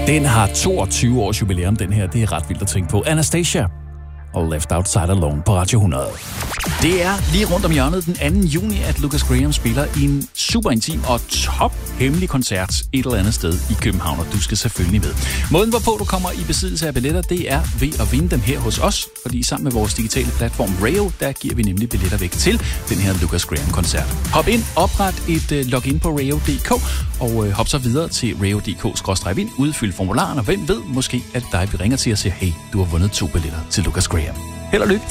Den har 22 års jubilæum, den her. Det er ret vildt at tænke på. Anastacia og Left Outside Alone på Radio 100. Det er lige rundt om hjørnet den 2. juni, at Lukas Graham spiller i en super intim og top-hemmelig koncert et eller andet sted i København, og du skal selvfølgelig med. Måden, hvorpå du kommer i besiddelse af billetter, det er ved at vinde dem her hos os, fordi sammen med vores digitale platform Rayo, der giver vi nemlig billetter væk til den her Lukas Graham-koncert. Hop ind, opret et login på rayo.dk, og hop så videre til rayo.dk/vind, udfyld formularen, og hvem ved, måske at dig vi ringer til og siger, hey, du har vundet 2 billetter til Lukas Graham. Held og lykke!